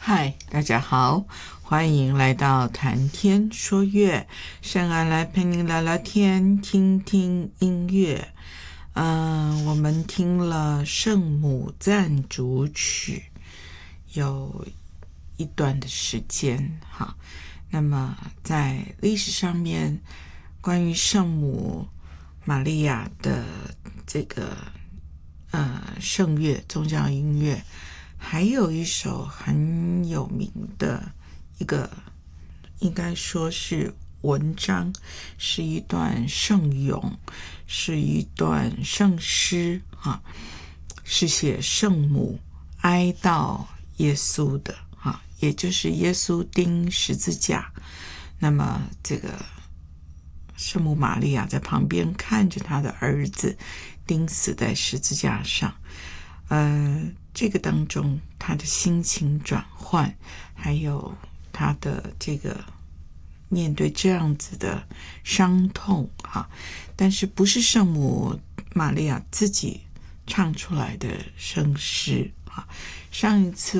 嗨，大家好，欢迎来到谈天说乐，圣安来陪您聊聊天，听听音乐。我们听了圣母赞主曲有一段的时间哈。那么在历史上面，关于圣母玛利亚的这个圣乐宗教音乐，还有一首很有名的一个，应该说是文章，是一段圣咏，是一段圣诗啊，是写圣母哀悼耶稣的啊，也就是耶稣钉十字架。那么这个圣母玛利亚在旁边看着她的儿子钉死在十字架上，这个当中她的心情转换，还有她的这个面对这样子的伤痛哈，但是不是圣母玛利亚自己唱出来的圣诗啊。上一次